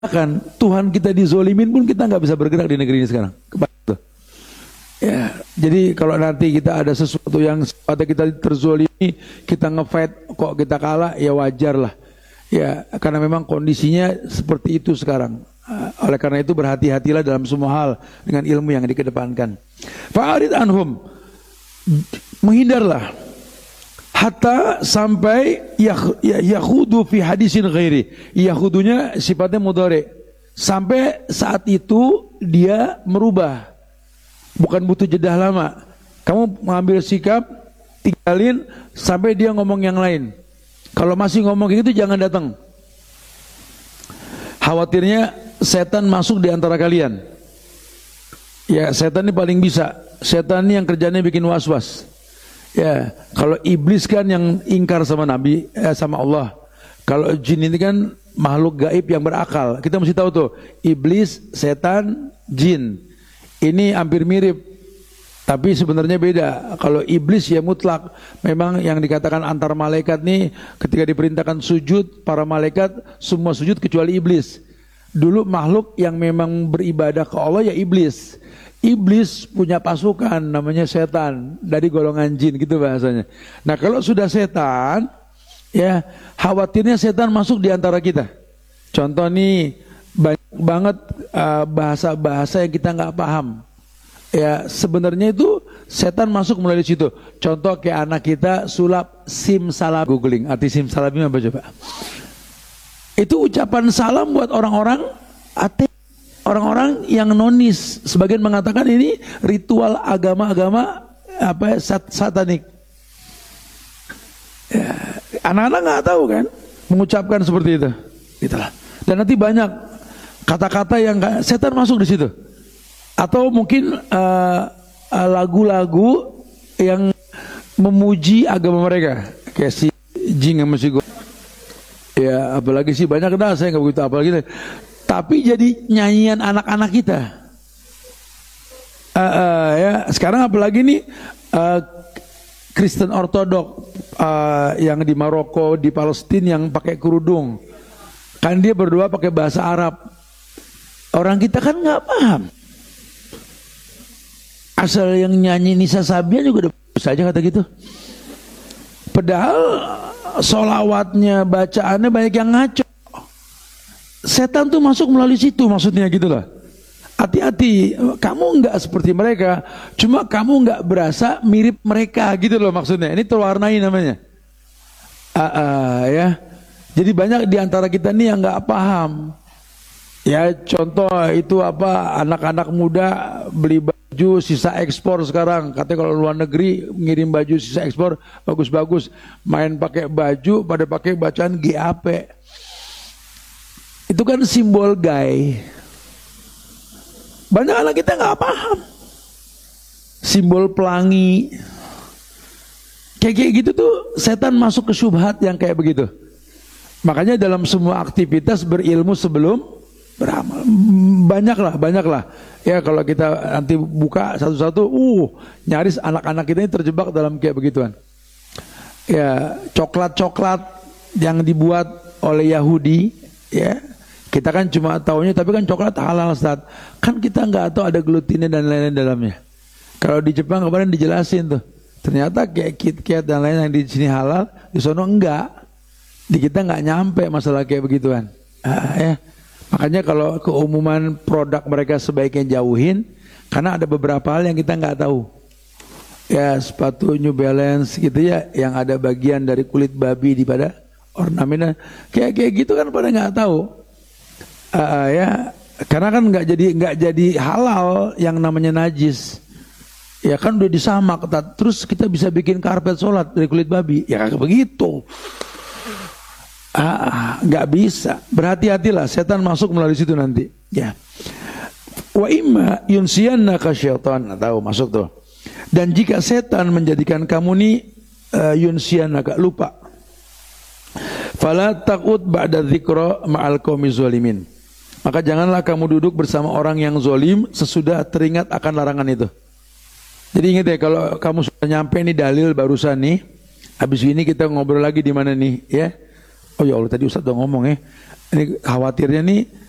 Kan Tuhan kita dizolimin pun kita nggak bisa bergerak di negeri ini sekarang. Ya, jadi kalau nanti kita ada sesuatu yang pada kita terzolimi, kita ngefight kok kita kalah, ya wajar lah. Ya, karena memang kondisinya seperti itu sekarang. Oleh karena itu berhati-hatilah dalam semua hal dengan ilmu yang dikedepankan. Fa'arid anhum, menghindarlah hatta sampai yakhudu fi hadisin ghairi. Yakhudunya sifatnya mudhari. Sampai saat itu dia merubah. Bukan butuh jeda lama. Kamu mengambil sikap, tinggalin sampai dia ngomong yang lain. Kalau masih ngomong gitu jangan datang. Khawatirnya setan masuk di antara kalian. Ya, setan ini paling bisa. Setan ini yang kerjanya bikin was-was. Ya, kalau iblis kan yang ingkar sama Nabi, sama Allah. Kalau jin ini kan makhluk gaib yang berakal. Kita mesti tahu tuh, iblis, setan, jin. Ini hampir mirip, tapi sebenarnya beda. Kalau iblis ya mutlak. Memang yang dikatakan antar malaikat nih, ketika diperintahkan sujud, para malaikat semua sujud kecuali iblis. Dulu makhluk yang memang beribadah ke Allah ya iblis. Iblis punya pasukan namanya setan dari golongan jin gitu bahasanya. Nah kalau sudah setan, ya khawatirnya setan masuk di antara kita. Contoh nih banyak banget bahasa-bahasa yang kita nggak paham. Ya sebenarnya itu setan masuk melalui situ. Contoh kayak anak kita sulap simsalab, googling arti simsalabnya apa coba? Itu ucapan salam buat orang-orang ateis. Orang-orang yang nonis, sebagian mengatakan ini ritual agama-agama apa satanik. Ya, anak-anak nggak tahu kan mengucapkan seperti itu. Itulah. Dan nanti banyak kata-kata yang setan masuk di situ. Atau mungkin lagu-lagu yang memuji agama mereka, kayak si Jing sama si Go. Ya apalagi sih banyak dah, saya nggak begitu apalagi. Tapi jadi nyanyian anak-anak kita. Ya sekarang apalagi nih Kristen Ortodok yang di Maroko, di Palestina yang pakai kerudung, kan dia berdoa pakai bahasa Arab. Orang kita kan nggak paham. Asal yang nyanyi Nisa Sabian juga udah saja kata gitu. Padahal solawatnya, bacaannya banyak yang ngaco. Setan tuh masuk melalui situ, maksudnya gitu loh. Hati-hati, kamu enggak seperti mereka, cuma kamu enggak berasa mirip mereka gitu loh maksudnya. Ini terwarnai namanya. Ya. Jadi banyak di antara kita nih yang enggak paham. Ya contoh itu apa, anak-anak muda beli baju sisa ekspor sekarang. Katanya kalau luar negeri ngirim baju sisa ekspor bagus-bagus, main pakai baju pada pakai bacaan GAP. Itu kan simbol gay. Banyak anak kita nggak paham. Simbol pelangi. Kayak gitu tuh setan masuk ke syubhat yang kayak begitu. Makanya dalam semua aktivitas berilmu sebelum beramal. Banyaklah. Ya kalau kita nanti buka satu-satu, nyaris anak-anak kita ini terjebak dalam kayak begituan. Ya coklat-coklat yang dibuat oleh Yahudi, ya. Kita kan cuma taunya, tapi kan coklat halal Ustaz. Kan kita nggak tahu ada glutinnya dan lain-lain dalamnya. Kalau di Jepang kemarin dijelasin tuh, ternyata kayak KitKat dan lain yang di sini halal, di sono enggak. Di kita nggak nyampe masalah kayak begituan. Ya. Makanya kalau keumuman produk mereka sebaiknya jauhin, karena ada beberapa hal yang kita nggak tahu. Ya sepatu New Balance gitu ya, yang ada bagian dari kulit babi di pada ornamennya, kayak gitu kan pada nggak tahu. Ya karena kan nggak jadi halal yang namanya najis. Ya kan udah disamak, terus kita bisa bikin karpet sholat dari kulit babi, ya kayak begitu. Nggak bisa. Berhati-hatilah, setan masuk melalui situ nanti. Ya. Wa imma yunsiyannaka syaitan, tahu masuk tuh. Dan jika setan menjadikan kamu nih yunsiyannaka, lupa. Fala taqud ba'da dzikra ma'al qaumi zalimin. Maka janganlah kamu duduk bersama orang yang zolim sesudah teringat akan larangan itu. Jadi ingat ya, kalau kamu sudah nyampe nih dalil barusan nih, habis ini kita ngobrol lagi di mana nih, ya? Oh ya Allah, tadi Ustaz udah ngomong ya. Ini khawatirnya nih